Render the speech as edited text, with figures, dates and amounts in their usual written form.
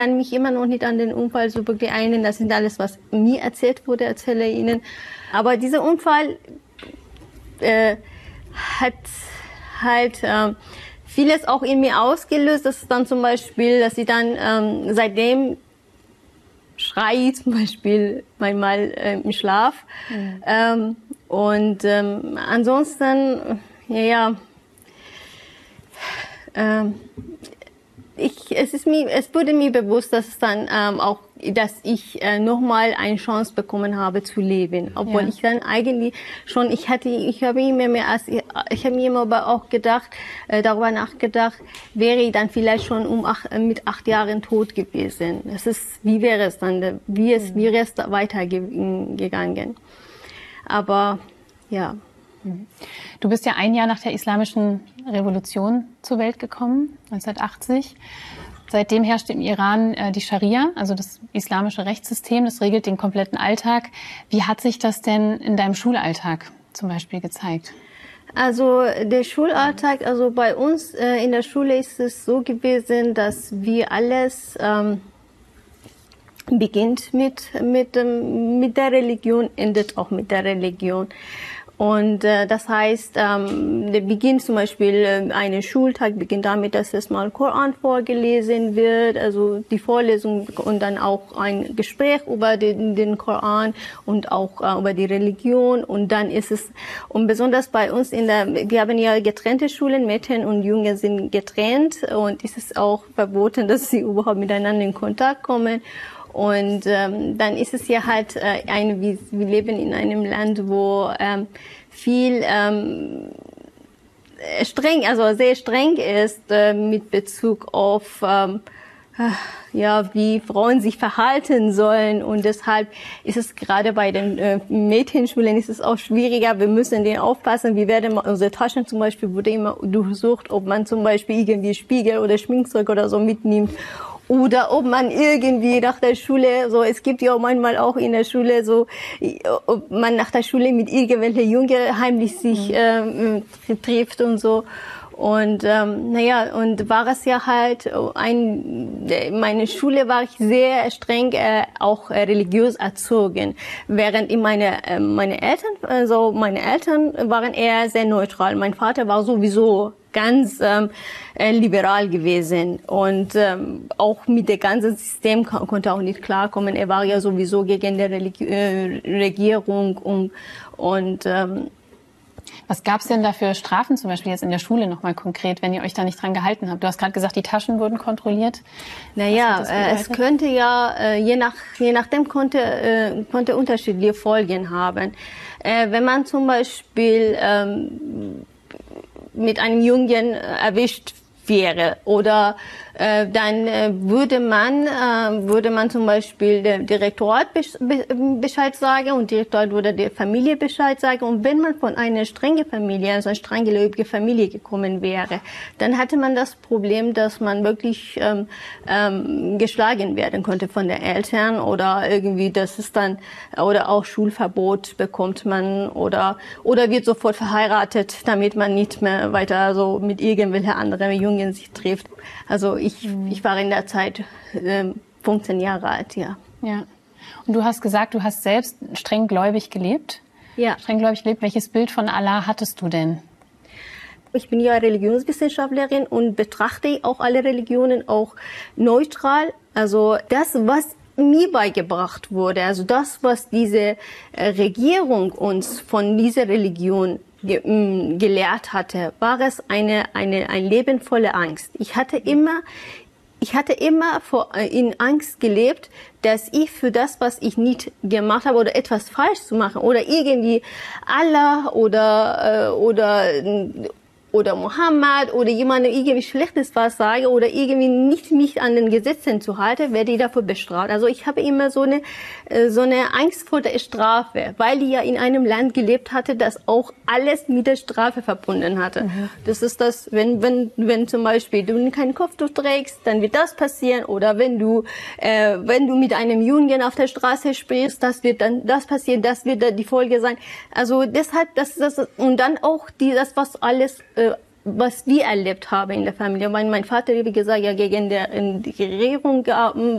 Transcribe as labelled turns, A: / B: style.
A: kann mich immer noch nicht an den Unfall so wirklich erinnern. Das sind alles, was mir erzählt wurde, erzähle ich Ihnen. Aber dieser Unfall hat halt vieles auch in mir ausgelöst. Das ist dann zum Beispiel, dass ich dann seitdem schreie, zum Beispiel manchmal im Schlaf. Ansonsten, es wurde mir bewusst, dass es dann dass ich nochmal eine Chance bekommen habe zu leben, obwohl ich dann eigentlich schon, ich habe mir immer aber auch darüber nachgedacht, wäre ich dann vielleicht schon mit 8 Jahren tot gewesen. Wie wäre es dann, wie wäre es weitergegangen? Aber ja.
B: Du bist ja ein Jahr nach der Islamischen Revolution zur Welt gekommen, 1980. Seitdem herrscht im Iran die Scharia, also das islamische Rechtssystem, das regelt den kompletten Alltag. Wie hat sich das denn in deinem Schulalltag zum Beispiel gezeigt?
A: Also der Schulalltag, also bei uns in der Schule ist es so gewesen, dass wir alles beginnt mit der Religion, endet auch mit der Religion. Und das heißt, der Beginn zum Beispiel, einen Schultag beginnt damit, dass erstmal Koran vorgelesen wird, also die Vorlesung und dann auch ein Gespräch über den Koran und auch über die Religion. Und dann ist es, und besonders bei uns wir haben ja getrennte Schulen, Mädchen und Junge sind getrennt und es ist auch verboten, dass sie überhaupt miteinander in Kontakt kommen. Und dann ist es ja halt wir leben in einem Land, wo viel sehr streng ist mit Bezug auf wie Frauen sich verhalten sollen, und deshalb ist es gerade bei den Mädchenschulen ist es auch schwieriger. Wir müssen denen aufpassen. Unsere Taschen zum Beispiel wurde immer durchsucht, ob man zum Beispiel irgendwie Spiegel oder Schminkzeug oder so mitnimmt. Oder ob man irgendwie nach der Schule, es gibt ja manchmal auch in der Schule ob man nach der Schule mit irgendwelchen Jungen heimlich sich trifft und so. Und und war es ja halt meine Schule war ich sehr streng auch religiös erzogen, während meine Eltern waren eher sehr neutral. Mein Vater war sowieso ganz liberal gewesen und auch mit dem ganzen System konnte auch nicht klarkommen. Er war ja sowieso gegen die Regierung und
B: was gab es denn da für Strafen zum Beispiel jetzt in der Schule nochmal konkret, wenn ihr euch da nicht dran gehalten habt? Du hast gerade gesagt, die Taschen wurden kontrolliert.
A: Naja, es könnte ja, je nachdem konnte unterschiedliche Folgen haben. Wenn man zum Beispiel mit einem Jungen erwischt wäre oder dann würde man zum Beispiel dem Direktorat Bescheid sagen und Direktorat würde der Familie Bescheid sagen, und wenn man von einer strengen Familie, also eine strenggläubige Familie gekommen wäre, dann hatte man das Problem, dass man wirklich geschlagen werden konnte von den Eltern oder irgendwie, oder auch Schulverbot bekommt man oder wird sofort verheiratet, damit man nicht mehr weiter so mit irgendwelchen anderen Jungen sich trifft. Also ich war in der Zeit 15 Jahre alt, ja.
B: Ja. Und du hast gesagt, du hast selbst strenggläubig gelebt?
A: Ja.
B: Strenggläubig gelebt. Welches Bild von Allah hattest du denn?
A: Ich bin ja Religionswissenschaftlerin und betrachte auch alle Religionen auch neutral. Also das, was mir beigebracht wurde, also das, was diese Regierung uns von dieser Religion gelehrt hatte, war es ein Leben voller Angst. Ich hatte immer in Angst gelebt, dass ich für das, was ich nicht gemacht habe oder etwas falsch zu machen oder irgendwie Allah oder Mohammed oder jemandem irgendwie Schlechtes was sage oder irgendwie nicht mich an den Gesetzen zu halten, werde ich dafür bestraft. Also ich habe immer so eine Angst vor der Strafe, weil ich ja in einem Land gelebt hatte, das auch alles mit der Strafe verbunden hatte. Mhm. Das ist das, wenn zum Beispiel du kein Kopftuch trägst, dann wird das passieren, oder wenn du mit einem Jungen auf der Straße sprichst, das wird dann das passieren, das wird dann die Folge sein. Also deshalb, und dann auch das, was alles was wir erlebt haben in der Familie. Mein Vater, wie gesagt, ja gegen die Regierung